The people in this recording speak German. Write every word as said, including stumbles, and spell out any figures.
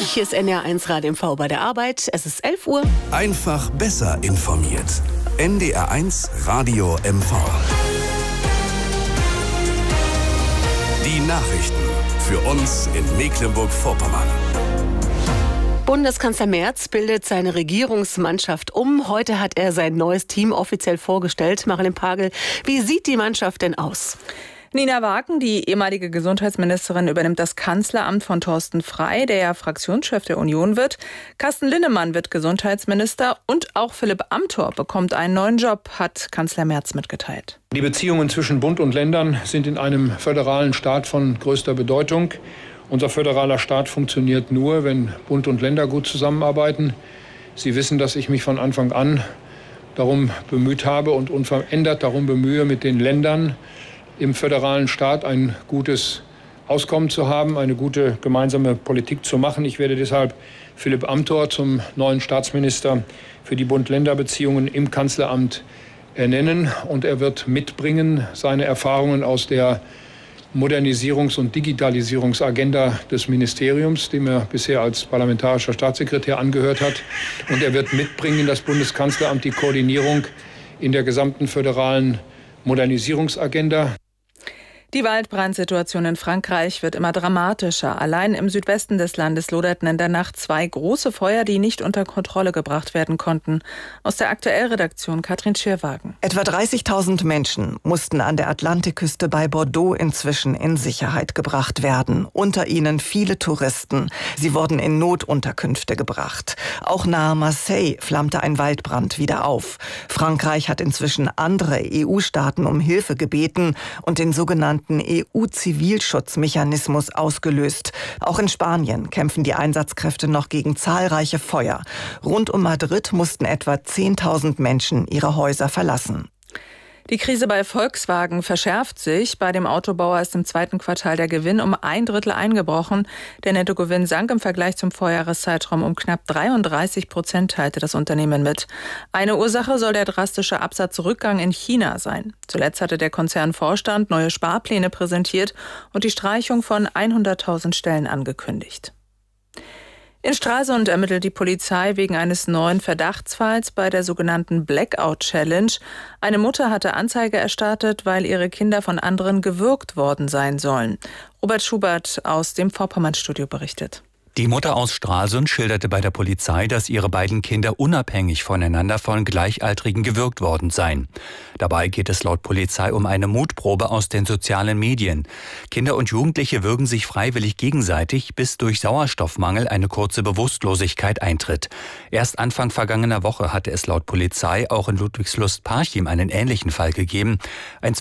Hier ist N R eins Radio M V bei der Arbeit. Es ist elf Uhr. Einfach besser informiert. N D R eins Radio M V. Die Nachrichten für uns in Mecklenburg-Vorpommern. Bundeskanzler Merz bildet seine Regierungsmannschaft um. Heute hat er sein neues Team offiziell vorgestellt. Marilyn Pagel, wie sieht die Mannschaft denn aus? Nina Waken, die ehemalige Gesundheitsministerin, übernimmt das Kanzleramt von Thorsten Frey, der ja Fraktionschef der Union wird. Carsten Linnemann wird Gesundheitsminister und auch Philipp Amthor bekommt einen neuen Job, hat Kanzler Merz mitgeteilt. Die Beziehungen zwischen Bund und Ländern sind in einem föderalen Staat von größter Bedeutung. Unser föderaler Staat funktioniert nur, wenn Bund und Länder gut zusammenarbeiten. Sie wissen, dass ich mich von Anfang an darum bemüht habe und unverändert darum bemühe, mit den Ländern im föderalen Staat ein gutes Auskommen zu haben, eine gute gemeinsame Politik zu machen. Ich werde deshalb Philipp Amthor zum neuen Staatsminister für die Bund-Länder-Beziehungen im Kanzleramt ernennen. Und er wird mitbringen seine Erfahrungen aus der Modernisierungs- und Digitalisierungsagenda des Ministeriums, dem er bisher als parlamentarischer Staatssekretär angehört hat. Und er wird mitbringen in das Bundeskanzleramt die Koordinierung in der gesamten föderalen Modernisierungsagenda. Die Waldbrandsituation in Frankreich wird immer dramatischer. Allein im Südwesten des Landes loderten in der Nacht zwei große Feuer, die nicht unter Kontrolle gebracht werden konnten. Aus der Aktuell-Redaktion Katrin Schierwagen. Etwa dreißigtausend Menschen mussten an der Atlantikküste bei Bordeaux inzwischen in Sicherheit gebracht werden. Unter ihnen viele Touristen. Sie wurden in Notunterkünfte gebracht. Auch nahe Marseille flammte ein Waldbrand wieder auf. Frankreich hat inzwischen andere E U-Staaten um Hilfe gebeten und den sogenannten E U-Zivilschutzmechanismus ausgelöst. Auch in Spanien kämpfen die Einsatzkräfte noch gegen zahlreiche Feuer. Rund um Madrid mussten etwa zehntausend Menschen ihre Häuser verlassen. Die Krise bei Volkswagen verschärft sich. Bei dem Autobauer ist im zweiten Quartal der Gewinn um ein Drittel eingebrochen. Der Nettogewinn sank im Vergleich zum Vorjahreszeitraum um knapp dreiunddreißig Prozent, teilte das Unternehmen mit. Eine Ursache soll der drastische Absatzrückgang in China sein. Zuletzt hatte der Konzernvorstand neue Sparpläne präsentiert und die Streichung von hunderttausend Stellen angekündigt. In Stralsund ermittelt die Polizei wegen eines neuen Verdachtsfalls bei der sogenannten Blackout Challenge. Eine Mutter hatte Anzeige erstattet, weil ihre Kinder von anderen gewürgt worden sein sollen. Robert Schubert aus dem Vorpommern-Studio berichtet. Die Mutter aus Stralsund schilderte bei der Polizei, dass ihre beiden Kinder unabhängig voneinander von Gleichaltrigen gewürgt worden seien. Dabei geht es laut Polizei um eine Mutprobe aus den sozialen Medien. Kinder und Jugendliche würgen sich freiwillig gegenseitig, bis durch Sauerstoffmangel eine kurze Bewusstlosigkeit eintritt. Erst Anfang vergangener Woche hatte es laut Polizei auch in Ludwigslust-Parchim einen ähnlichen Fall gegeben. Ein